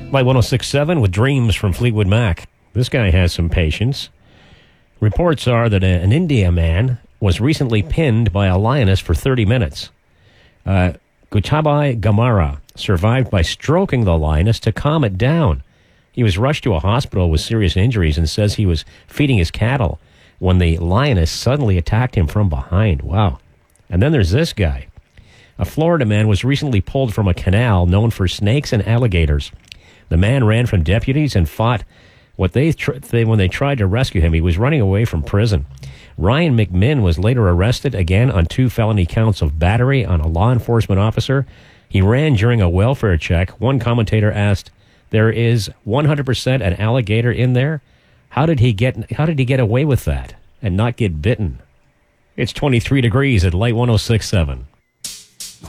Light 106.7 with Dreams from Fleetwood Mac. This guy has some patience. Reports are that an India man was recently pinned by a lioness for 30 minutes. Gotabhai Gamara survived by stroking the lioness to calm it down. He was rushed to a hospital with serious injuries and says he was feeding his cattle when the lioness suddenly attacked him from behind. Wow. And then there's this guy. A Florida man was recently pulled from a canal known for snakes and alligators. The man ran from deputies and fought when they tried to rescue him. He was running away from prison. Ryan McMinn was later arrested again on 2 felony counts of battery on a law enforcement officer. He ran during a welfare check. One commentator asked, "There is 100% an alligator in there? How did he get away with that and not get bitten?" It's 23 degrees at Light 106.7.